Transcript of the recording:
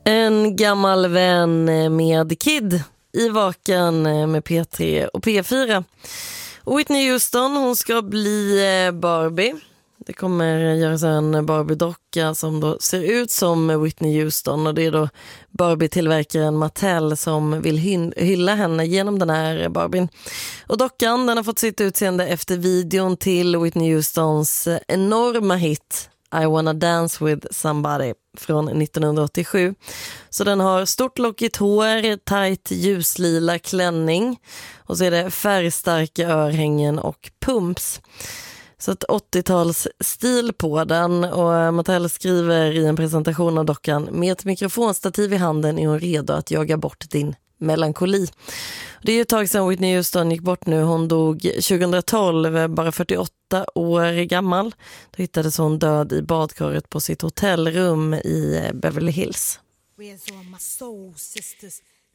En gammal vän med Kid i Vaken med P3 och P4. Och Whitney Houston, hon ska bli Barbie. Det kommer göras en Barbie-docka som då ser ut som Whitney Houston. Och det är då Barbie-tillverkaren Mattel som vill hylla henne genom den här Barbien. Och dockan, den har fått sitt utseende efter videon till Whitney Houstons enorma hit I wanna dance with somebody från 1987. Så den har stort lockigt hår, tajt ljuslila klänning och så är det färgstarka örhängen och pumps. Så ett 80-tals stil på den, och Mattel skriver i en presentation av dockan: med ett mikrofonstativ i handen är hon redo att jaga bort din melankoli. Det är ju ett tag sedan Whitney Houston gick bort nu. Hon dog 2012, bara 48 år gammal. Då hittades hon död i badkaret på sitt hotellrum i Beverly Hills. Where's all my soul sisters?